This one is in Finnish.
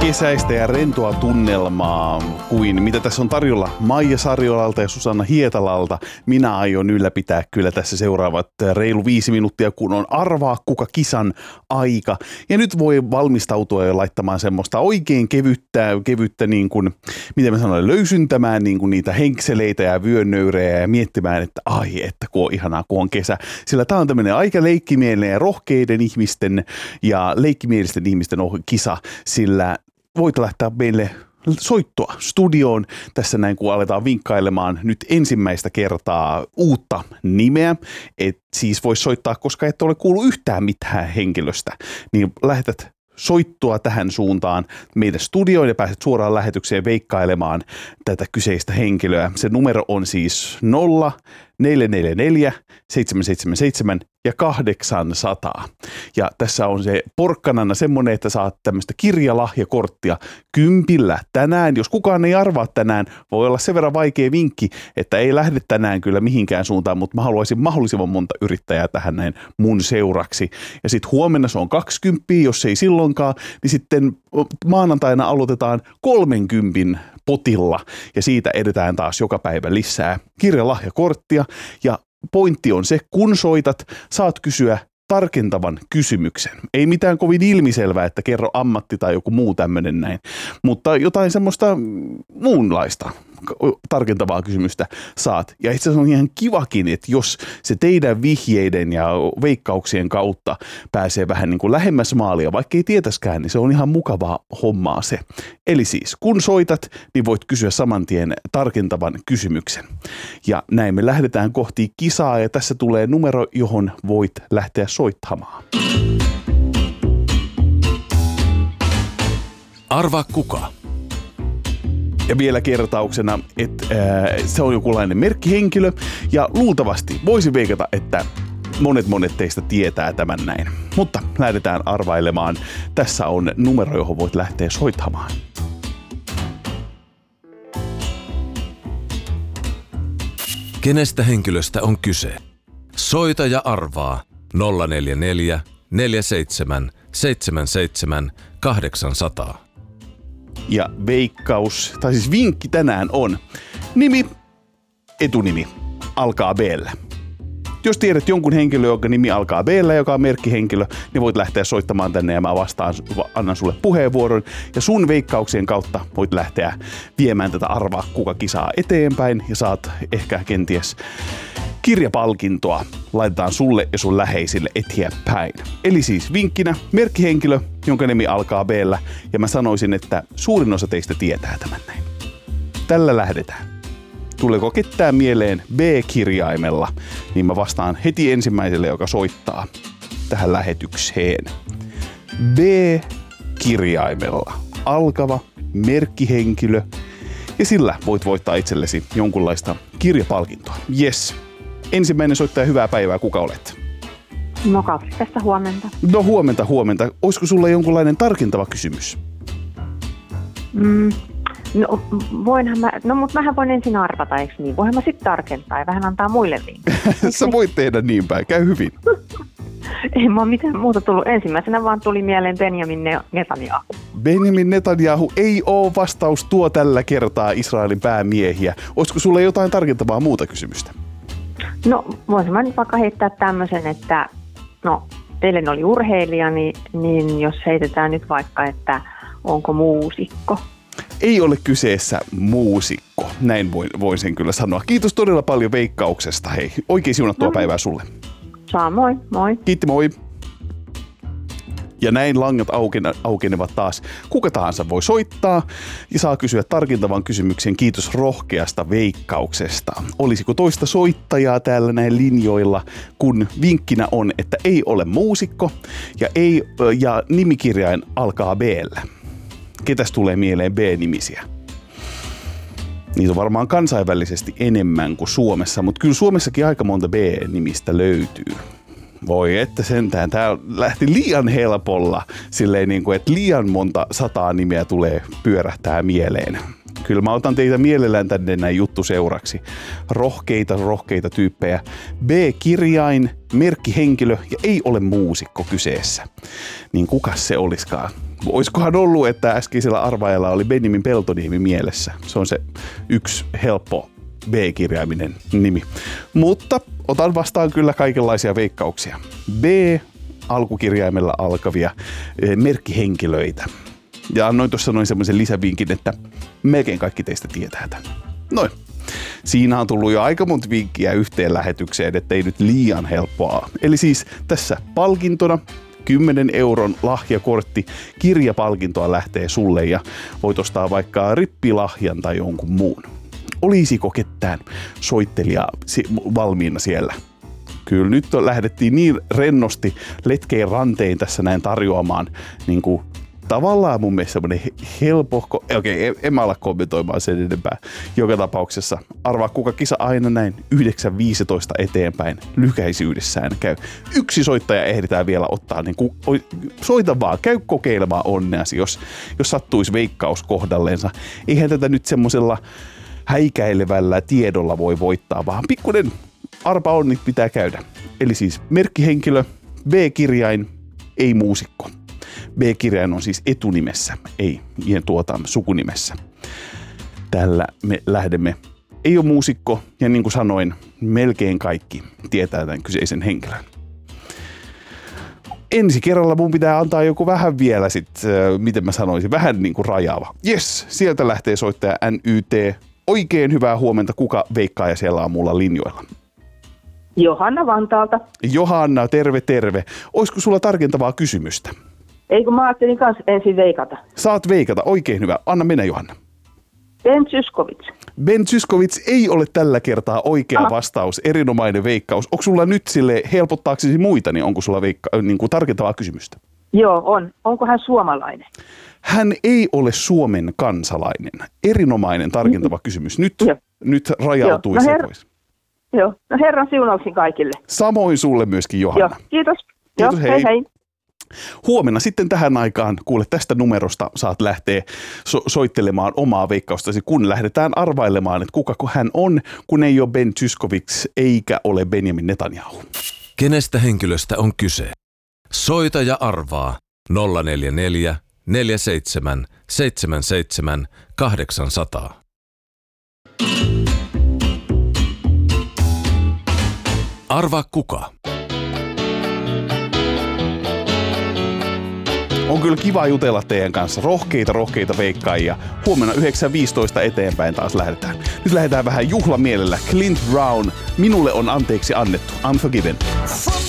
kesäistä ja rentoa tunnelmaa kuin mitä tässä on tarjolla Maija Sarjolalta ja Susanna Hietalalta. Minä aion ylläpitää kyllä tässä seuraavat reilu 5 minuuttia, kun on Arvaa kuka kisan aika. Ja nyt voi valmistautua jo laittamaan semmoista oikein kevyttä niin kuin, miten mä sanoin, löysyntämään niin kuin niitä henkseleitä ja vyönnöyrejä ja miettimään, että ai, että kun on ihanaa, kun on kesä. Sillä tää on tämmöinen aika leikkimielinen ja rohkeiden ihmisten ja leikkimielisten ihmisten kisa, sillä voit lähteä meille soittoa studioon tässä näin, kun aletaan vinkkailemaan nyt ensimmäistä kertaa uutta nimeä. Et siis vois soittaa, koska et ole kuullut yhtään mitään henkilöstä, niin lähetät soittoa tähän suuntaan meidän studioon ja pääset suoraan lähetykseen veikkailemaan tätä kyseistä henkilöä. Se numero on siis 0444 777 ja 800. Ja tässä on se porkkanana semmoinen, että saat tämmöistä kirjalahjakorttia 10 tänään. Jos kukaan ei arvaa tänään, voi olla sen verran vaikea vinkki, että ei lähde tänään kyllä mihinkään suuntaan, mutta mä haluaisin mahdollisimman monta yrittäjää tähän näin mun seuraksi. Ja sitten huomenna se on 20, jos ei silloinkaan, niin sitten maanantaina aloitetaan 30 potilla ja siitä edetään taas joka päivä lisää kirjalahjakorttia. Ja pointti on se, kun soitat, saat kysyä tarkentavan kysymyksen. Ei mitään kovin ilmiselvää, että kerro ammatti tai joku muu tämmöinen näin, mutta jotain semmoista muunlaista tarkentavaa kysymystä saat. Ja itse asiassa on ihan kivakin, että jos se teidän vihjeiden ja veikkauksien kautta pääsee vähän niin kuin lähemmäs maalia, vaikka ei tietäskään, niin se on ihan mukavaa hommaa se. Eli siis, kun soitat, niin voit kysyä saman tien tarkentavan kysymyksen. Ja näin me lähdetään kohti kisaa ja tässä tulee numero, johon voit lähteä soittamaan. Arvaa kuka. Ja vielä kertauksena, että se on jokinlainen merkkihenkilö ja luultavasti voisi veikata, että monet teistä tietää tämän näin. Mutta lähdetään arvailemaan. Tässä on numero, johon voit lähteä soittamaan. Kenestä henkilöstä on kyse? Soita ja arvaa 044 47 77 800. Ja veikkaus, tai siis vinkki tänään on nimi, etunimi, alkaa B:llä. Jos tiedät jonkun henkilön, jonka nimi alkaa B:llä, joka on merkkihenkilö, niin voit lähteä soittamaan tänne ja mä annan sulle puheenvuoron. Ja sun veikkauksien kautta voit lähteä viemään tätä Arvaa kuka kisaa eteenpäin ja saat ehkä kenties kirjapalkintoa laitetaan sulle ja sun läheisille eteenpäin. Eli siis vinkkinä merkkihenkilö, jonka nimi alkaa B:llä, ja mä sanoisin, että suurin osa teistä tietää tämän näin. Tällä lähdetään. Tuleeko ketään mieleen B-kirjaimella, niin mä vastaan heti ensimmäiselle, joka soittaa tähän lähetykseen. B-kirjaimella alkava merkkihenkilö, ja sillä voit voittaa itsellesi jonkunlaista kirjapalkintoa. Yes. Ensimmäinen soittaja, hyvää päivää, kuka olet? No kaksi tästä huomenta. No huomenta. Olisiko sulla jonkunlainen tarkentava kysymys? No voinhan mä, mutta mähän voin ensin arvata, eikö niin? Voinhan mä sitten tarkentaa ja vähän antaa muille vinkkejä. Sä voit tehdä niin päin, käy hyvin. Ei mä mitään muuta tullut. Ensimmäisenä vaan tuli mieleen Benjamin Netanyahu. Benjamin Netanyahu ei ole vastaus tuo tällä kertaa Israelin päämiehiä. Olisiko sulla jotain tarkentavaa muuta kysymystä? No voisin mä nyt vaikka heittää tämmöisen, että no teille oli urheilija, niin jos heitetään nyt vaikka, että onko muusikko? Ei ole kyseessä muusikko, näin voin sen kyllä sanoa. Kiitos todella paljon veikkauksesta, hei. Oikein siunattua päivää sulle. Samoin, moi. Kiitti, moi. Ja näin langat aukenevat taas. Kuka tahansa voi soittaa ja saa kysyä tarkentavan kysymyksen. Kiitos rohkeasta veikkauksesta. Olisiko toista soittajaa täällä näin linjoilla, kun vinkkinä on, että ei ole muusikko ja nimikirjain alkaa B:llä. Ketäs tulee mieleen B-nimisiä? Niitä on varmaan kansainvälisesti enemmän kuin Suomessa, mutta kyllä Suomessakin aika monta B-nimistä löytyy. Voi että sentään, tää lähti liian helpolla, silleen niin kuin, että liian monta 100 nimeä tulee pyörähtää mieleen. Kyllä mä otan teitä mielellään tänne näin juttuseuraksi. Rohkeita tyyppejä. B-kirjain, merkkihenkilö ja ei ole muusikko kyseessä. Niin kukas se olisikaan? Oiskohan ollut, että äskeisellä arvaajalla oli Benjamin Peltoniemi mielessä. Se on se yksi helppo B-kirjaiminen nimi. Mutta otan vastaan kyllä kaikenlaisia veikkauksia. B alkukirjaimella alkavia merkkihenkilöitä. Ja annoin tuossa noin semmoisen lisävinkin, että melkein kaikki teistä tietää tämän. Noin. Siinä on tullut jo aika monta vinkkiä yhteen lähetykseen, ettei nyt liian helppoa. Eli siis tässä palkintona 10 euron lahjakortti, kirjapalkintoa lähtee sulle ja voit ostaa vaikka rippilahjan tai jonkun muun. Olisiko ketään soittelija valmiina siellä? Kyllä nyt lähdettiin niin rennosti letkein rantein tässä näin tarjoamaan niin kuin tavallaan mun mielestä semmoinen helpohko. Okei, en mä ala kommentoimaan sen enempää. Joka tapauksessa arvaa kuka kisa aina näin 9.15 eteenpäin lykäisyydessään käy. Yksi soittaja ehditään vielä ottaa, niin kuin, soita vaan, käy kokeilemaan onneasi, jos sattuisi veikkaus kohdalleensa. Eihän tätä nyt semmosella häikäilevällä tiedolla voi voittaa, vaan pikkuinen arpa onnit pitää käydä. Eli siis merkkihenkilö, B-kirjain, ei muusikko. B-kirjain on siis etunimessä, ei sukunimessä. Tällä me lähdemme. Ei ole muusikko, ja niin kuin sanoin, melkein kaikki tietää tämän kyseisen henkilön. Ensi kerralla mun pitää antaa joku vähän vielä miten mä sanoisin, vähän niin kuin rajaava. Jes, sieltä lähtee soittaja NYT. Oikein hyvää huomenta, kuka veikkaaja siellä on mulla linjoilla? Johanna Vantaalta. Johanna, terve. Olisiko sulla tarkentavaa kysymystä? Ei kun mä ajattelin kanssa ensin veikata. Saat veikata, oikein hyvä. Anna mennä, Johanna. Ben Zyskowicz. Ben Zyskowicz ei ole tällä kertaa oikea vastaus, erinomainen veikkaus. Onko sulla nyt helpottaaksesi muita, niin onko sulla niin kuin tarkentavaa kysymystä? Joo, on. Onko hän suomalainen? Hän ei ole Suomen kansalainen. Erinomainen tarkentava kysymys. Nyt rajautui se pois. Joo, no herran siunauksin kaikille. Samoin sulle myöskin, Johanna. Joo, kiitos. Kiitos, hei. Huomenna sitten tähän aikaan, kuule, tästä numerosta saat lähteä soittelemaan omaa veikkaustasi, kun lähdetään arvailemaan, että kuka hän on, kun ei ole Ben Zyskowicz eikä ole Benjamin Netanyahu. Kenestä henkilöstä on kyse? Soita ja arvaa 044 47 77 800. Arvaa kuka? On kyllä kiva jutella teidän kanssa. Rohkeita veikkaajia. Huomenna 9.15 eteenpäin taas lähdetään. Nyt lähdetään vähän juhlamielellä. Clint Brown, Minulle on anteeksi annettu. Unforgiven.